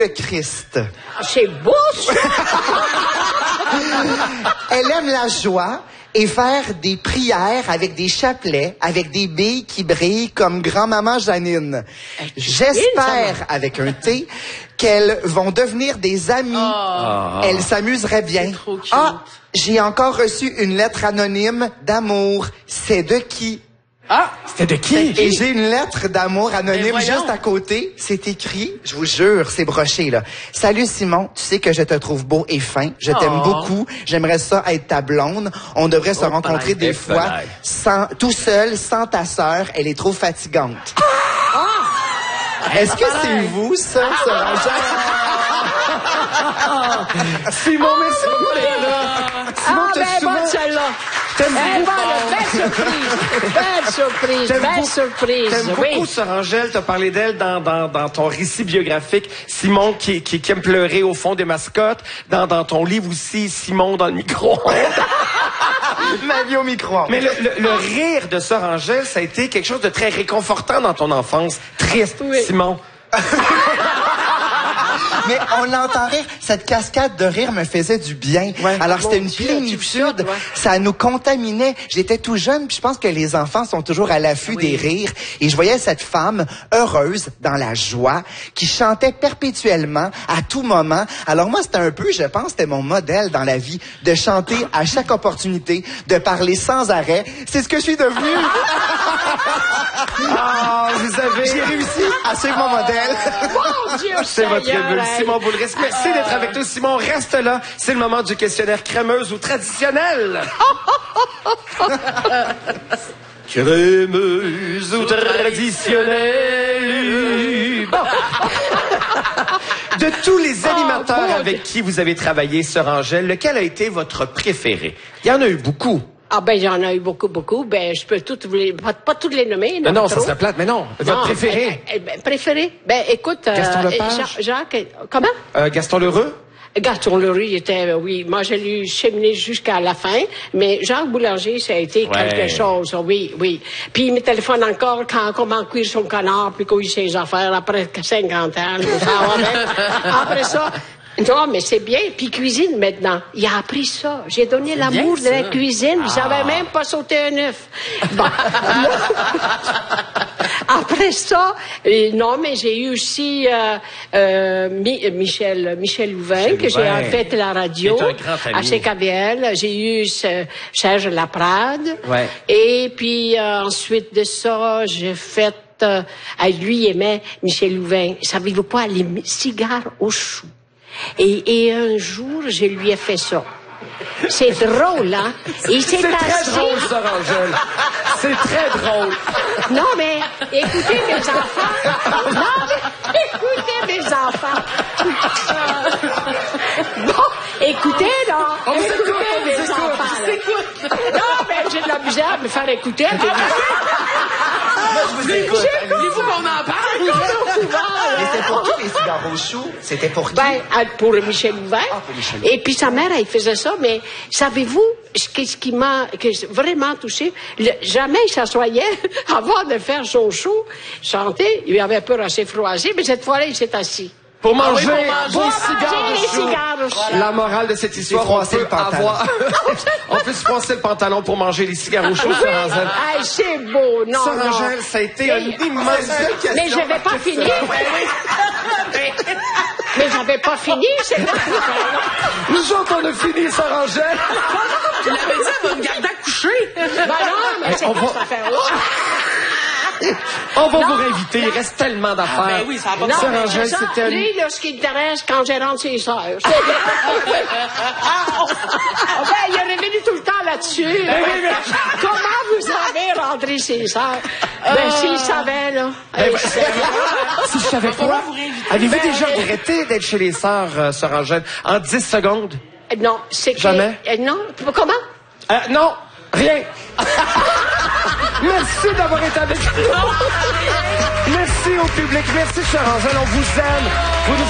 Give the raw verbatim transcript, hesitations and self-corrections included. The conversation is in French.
Le Christ. C'est beau, ça! Elle aime la joie et faire des prières avec des chapelets, avec des billes qui brillent comme grand-maman Janine. J'espère, avec un T, qu'elles vont devenir des amies. Oh. Elles s'amuseraient bien. Ah, j'ai encore reçu une lettre anonyme d'amour. C'est de qui? Ah, c'était de qui? Et j'ai une lettre d'amour anonyme voyons. juste à côté. C'est écrit, je vous jure, c'est broché, là. Salut Simon, tu sais que je te trouve beau et fin. Je t'aime Oh. beaucoup. J'aimerais ça être ta blonde. On devrait se Oh, rencontrer pareil. des fois Pareil. sans, tout seul, sans ta sœur. Elle est trop fatigante. Ah! Est-ce que c'est vous, ça, ça? Simon, merci beaucoup d'être là. Simon, Ah, t'as ben souvent... bonne celle-là! T'aimes Eh beaucoup... ben, belle surprise! Belle surprise! T'aimes Belle beaucoup- surprise! T'aimes Oui. beaucoup Sœur Angèle, t'as parlé d'elle dans, dans, dans ton récit biographique. Simon qui, qui, qui aime pleurer au fond des mascottes. Dans, dans ton livre aussi, Simon dans le micro-ondes. Ma vie au micro. Mais le, le, le rire de Sœur Angèle, ça a été quelque chose de très réconfortant dans ton enfance. Triste, Oui. Simon. Mais on l'entend rire. Cette cascade de rire me faisait du bien. Ouais. Alors, Mon c'était une Dieu, plénitude. tu me choques, ouais. Ça nous contaminait. J'étais tout jeune, puis je pense que les enfants sont toujours à l'affût Oui. des rires. Et je voyais cette femme heureuse, dans la joie, qui chantait perpétuellement, à tout moment. Alors moi, c'était un peu, je pense, c'était mon modèle dans la vie, de chanter à chaque opportunité, de parler sans arrêt. C'est ce que je suis devenu. Ah, vous avez... J'ai réussi à suivre mon modèle. Mon Dieu, C'est votre Seigneur, bulle, hey. Simon Boulris. Merci d'être avec nous, Simon. Reste là. C'est le moment du questionnaire crémeuse ou traditionnel. Crémeuse ou traditionnelle. Bon. De tous les animateurs Oh, mon avec qui vous avez travaillé, Sœur Angèle, lequel a été votre préféré? Il y en a eu beaucoup. Ah ben, il y en a eu beaucoup, beaucoup. Ben, je peux toutes vous les... Pas, pas toutes les nommer, Mais non, ça trop. serait plate. Mais non, votre Non, préféré? eh, eh, ben, préféré? Ben, écoute... euh, Gaston Lepage? Jacques, Jacques, euh, comment? Euh, Gaston Lheureux? Gaston Lheureux, il était, euh, oui, moi, j'ai lu cheminer jusqu'à la fin, mais Jacques Boulanger, ça a été Ouais. quelque chose, oui, oui. Puis il me téléphone encore quand, comment cuire son canard, puis cuire ses affaires, après cinquante ans, ça va bien. Après ça... Non, mais c'est bien. Puis cuisine maintenant. Il a appris ça. J'ai donné l'amour de la cuisine. J'avais même pas sauté un œuf. Bon. Après ça, euh, non, mais j'ai eu aussi euh, euh, Mi- Michel Michel Louvain, Michel que j'ai Louvain. en fait la radio Qui est un grand ami. à C K B L. J'ai eu ce- Serge Laprade. Ouais. Et puis euh, ensuite de ça, j'ai fait... Euh, ah, lui, il aimait Michel Louvain. Savez-vous quoi? Les mi- cigares au chou. Et, et un jour, je lui ai fait ça. C'est drôle, hein? Il s'est C'est très assis. drôle, Sœur Angèle. C'est très drôle. Non, mais écoutez mes enfants. Non, mais écoutez mes enfants. Bon, écoutez, là. On vous écoutez écoute, on vous mes écoute, enfants. on vous là. Non, mais j'ai de la misère à me faire écouter. Voulez-vous qu'on en parle? Mais c'était pour qui les cigares au chou? C'était pour qui? Ben, à- pour Michel Louvain. Ah, pour Michel Louvain. Et puis sa mère, elle faisait ça, mais savez-vous ce qui, ce qui m'a que j'ai vraiment touché? Le- jamais il s'assoyait avant de faire son show, chanter. Il avait peur assez froissé, mais cette fois-là, il s'est assis. Pour manger pour vos manger cigares les au chou. cigares au chou. La morale de cette histoire, on froisser peut le pantalon. avoir... on peut se froisser le pantalon pour manger les cigares au chaud, Sœur Angèle. Hey, c'est beau, non, Sœur non. Angèle, ça a été Mais- un immense... Mais je n'avais pas fini. Mais j'avais pas fini, c'est là. Nous autres, on a fini, Sœur Angèle. Tu l'avais dit, elle va me garder à coucher. Ben non, mais c'est on pas va- cette affaire-là. On va vous réinviter, il reste tellement d'affaires. ben oui, ça a pas de Non, Sœur mais Angèle, c'est ça. c'était... un- Lui, là, ce qui intéresse, quand j'ai rentré ses sœurs. C'est- Ah, ben, il est revenu tout le temps là-dessus. Comment vous avez rentré ses sœurs? Ben, s'il savait, là. Ben, Eh, c'est- Si je savais quoi, avez-vous déjà regretté d'être chez les sœurs, euh, Sœur Angèle, en dix secondes? Non, c'est que... Jamais? Euh, Non, comment? Euh, non, rien. Merci d'avoir été avec nous. Merci au public. Merci, Sœur Angèle. On vous aime. Vous nous